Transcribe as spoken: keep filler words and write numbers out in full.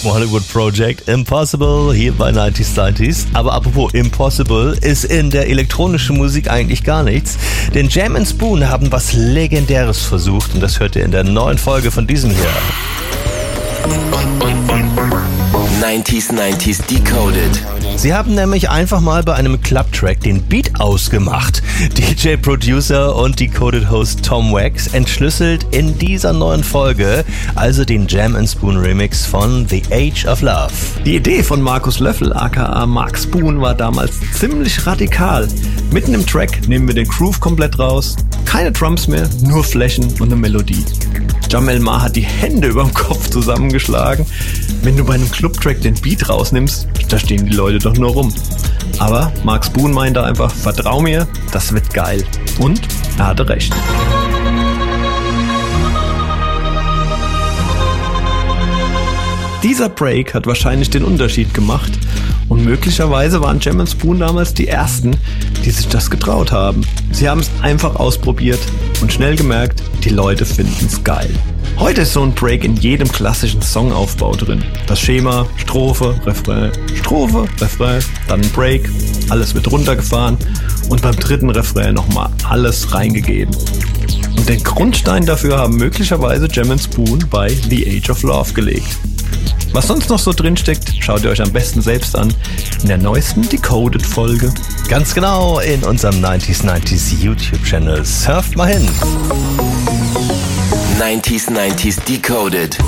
Hollywood Project Impossible hier bei neunzig neunzig. Aber apropos Impossible ist in der elektronischen Musik eigentlich gar nichts. Denn Jam and Spoon haben was Legendäres versucht und das hört ihr in der neuen Folge von diesem hier. neunzig neunzig Decoded. Sie haben nämlich einfach mal bei einem Clubtrack den Beat ausgemacht. D J, Producer und Decoded-Host Tom Wax entschlüsselt in dieser neuen Folge also den Jam and Spoon Remix von The Age of Love. Die Idee von Markus Löffel aka Mark Spoon war damals ziemlich radikal. Mitten im Track nehmen wir den Groove komplett raus, keine Drums mehr, nur Flächen und eine Melodie. Jamel Ma hat die Hände überm Kopf zusammengeschlagen. Wenn du bei einem Clubtrack den Beat rausnimmst, da stehen die Leute doch nur rum. Aber Mark Spoon meinte einfach, vertrau mir, das wird geil. Und er hatte recht. Dieser Break hat wahrscheinlich den Unterschied gemacht und möglicherweise waren Jam and Spoon damals die ersten, die sich das getraut haben. Sie haben es einfach ausprobiert und schnell gemerkt, die Leute finden es geil. Heute ist so ein Break in jedem klassischen Songaufbau drin. Das Schema, Strophe, Refrain, Strophe, Refrain, dann ein Break, alles wird runtergefahren und beim dritten Refrain nochmal alles reingegeben. Und den Grundstein dafür haben möglicherweise Jam and Spoon bei The Age of Love gelegt. Was sonst noch so drinsteckt, schaut ihr euch am besten selbst an in der neuesten Decoded-Folge. Ganz genau, in unserem neunzig neunzig YouTube-Channel. Surft mal hin. neunzig neunzig Decoded.